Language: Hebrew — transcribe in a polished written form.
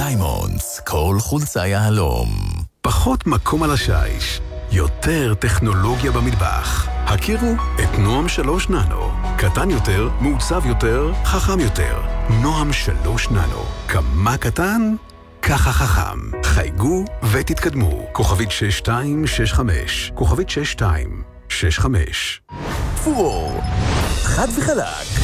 דיימונדס, כל חולצה יהלום. פחות מקום על השיש, יותר טכנולוגיה במטבח. הכירו את נועם 3 ננו. קטן יותר, מעוצב יותר, חכם יותר. נועם 3 ננו. כמה קטן? ככה חכם. חייגו ותתקדמו. כוכבית 6265. כוכבית 6265. פורור, חד וחלק.